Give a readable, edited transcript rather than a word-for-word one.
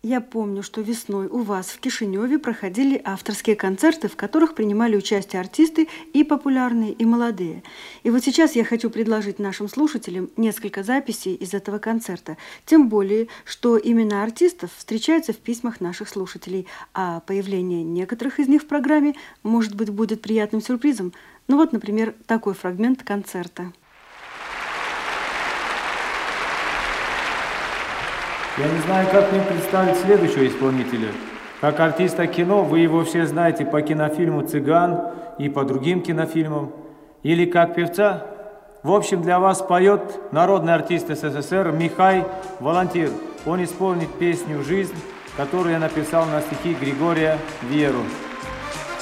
Я помню, что весной у вас в Кишиневе проходили авторские концерты, в которых принимали участие артисты и популярные, и молодые. И вот сейчас я хочу предложить нашим слушателям несколько записей из этого концерта. Тем более, что имена артистов встречаются в письмах наших слушателей, а появление некоторых из них в программе, может быть, будет приятным сюрпризом. Ну вот, например, такой фрагмент концерта. Я не знаю, как мне представить следующего исполнителя. Как артиста кино вы его все знаете по кинофильму «Цыган» и по другим кинофильмам. Или как певца. В общем, для вас поет народный артист СССР Михай Волонтир. Он исполнит песню «Жизнь», которую я написал на стихи Григория Веру.